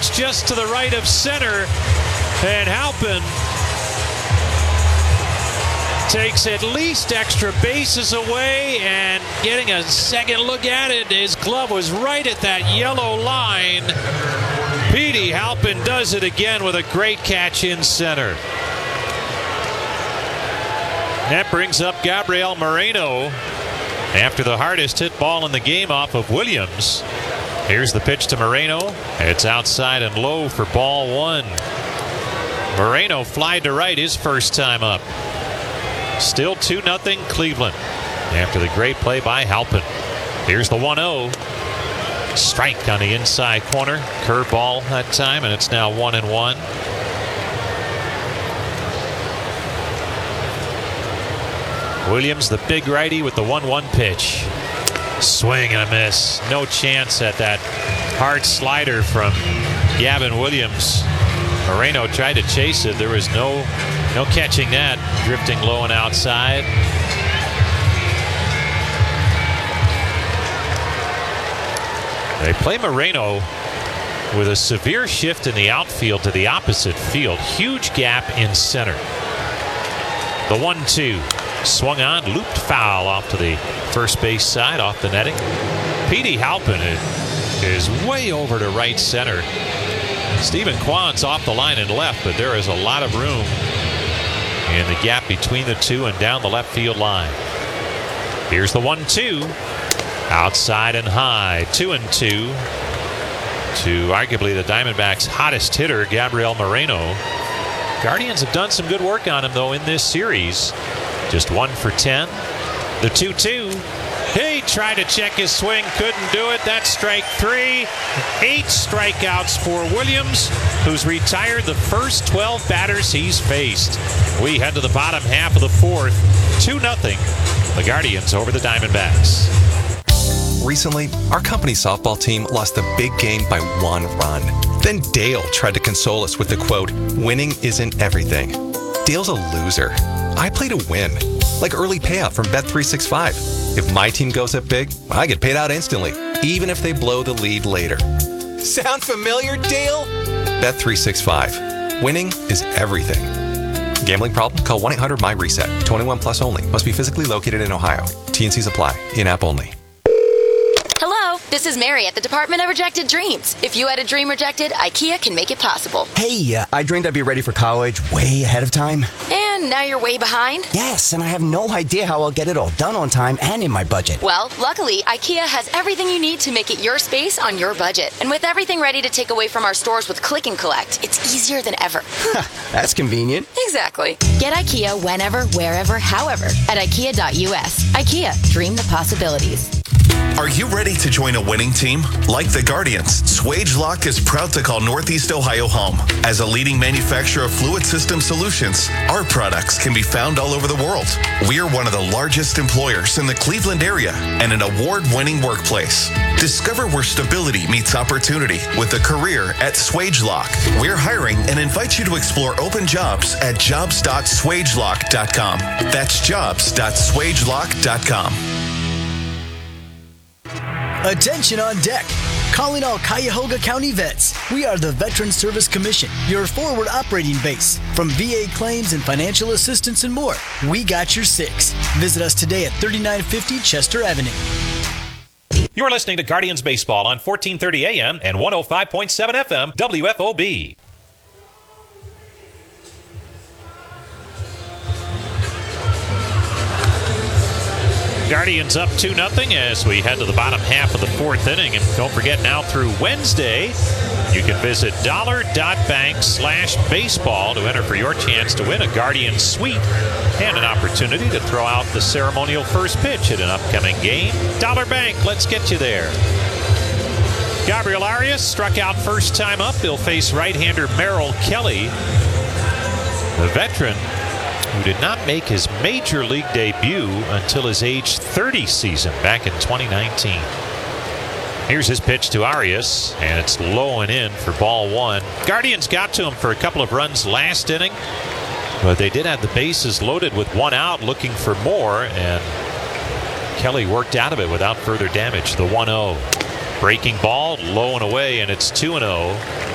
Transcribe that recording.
pitch just to the right of center. And Halpin takes at least extra bases away, and getting a second look at it, his glove was right at that yellow line. Petey Halpin does it again with a great catch in center. That brings up Gabriel Moreno after the hardest hit ball in the game off of Williams. Here's the pitch to Moreno. It's outside and low for ball one. Moreno flied to right his first time up. Still 2-0 Cleveland after the great play by Halpin. Here's the 1-0. Strike on the inside corner. Curveball that time, and it's now 1-1. Williams, the big righty, with the 1-1 pitch. Swing and a miss. No chance at that hard slider from Gavin Williams. Moreno tried to chase it. There was no catching that. Drifting low and outside. They play Moreno with a severe shift in the outfield to the opposite field. Huge gap in center. The 1-2. Swung on, looped foul off to the first base side, off the netting. Petey Halpin is way over to right center. Stephen Kwan's off the line and left, but there is a lot of room in the gap between the two and down the left field line. Here's the 1-2. Outside and high. 2-2 to arguably the Diamondbacks' hottest hitter, Gabriel Moreno. Guardians have done some good work on him, though, in this series. Just 1 for 10. The 2-2. He tried to check his swing, couldn't do it. That's strike 3. 8 strikeouts for Williams, who's retired the first 12 batters he's faced. We head to the bottom half of the fourth. 2-0. The Guardians over the Diamondbacks. Recently, our company's softball team lost a big game by 1 run. Then Dale tried to console us with the quote, "Winning isn't everything." Dale's a loser. I play to win, like early payout from Bet365. If my team goes up big, I get paid out instantly, even if they blow the lead later. Sound familiar, Dale? Bet365. Winning is everything. Gambling problem? Call 1-800-MY-RESET. 21 plus only. Must be physically located in Ohio. T&Cs apply. In-app only. Hello, this is Mary at the Department of Rejected Dreams. If you had a dream rejected, IKEA can make it possible. Hey, I dreamed I'd be ready for college way ahead of time. And now you're way behind? Yes, and I have no idea how I'll get it all done on time and in my budget. Well, luckily, IKEA has everything you need to make it your space on your budget. And with everything ready to take away from our stores with Click and Collect, it's easier than ever. That's convenient. Exactly. Get IKEA whenever, wherever, however at IKEA.us. IKEA, dream the possibilities. Are you ready to join a winning team? Like the Guardians, SwageLock is proud to call Northeast Ohio home. As a leading manufacturer of fluid system solutions, our products can be found all over the world. We are one of the largest employers in the Cleveland area and an award-winning workplace. Discover where stability meets opportunity with a career at SwageLock. We're hiring and invite you to explore open jobs at jobs.swagelock.com. That's jobs.swagelock.com. Attention on deck. Calling all Cuyahoga County vets. We are the Veteran Service Commission, your forward operating base. From VA claims and financial assistance and more, we got your 6. Visit us today at 3950 Chester Avenue. You're listening to Guardians Baseball on 1430 AM and 105.7 FM WFOB. Guardians up 2-0 as we head to the bottom half of the fourth inning. And don't forget, now through Wednesday, you can visit dollar.bank/baseball to enter for your chance to win a Guardian suite and an opportunity to throw out the ceremonial first pitch at an upcoming game. Dollar Bank, let's get you there. Gabriel Arias struck out first time up. He'll face right-hander Merrill Kelly, the veteran who did not make his major league debut until his age 30 season back in 2019. Here's his pitch to Arias, and it's low and in for ball 1. Guardians got to him for a couple of runs last inning, but they did have the bases loaded with 1 out, looking for more, and Kelly worked out of it without further damage. The 1-0. Breaking ball, low and away, and it's 2-0.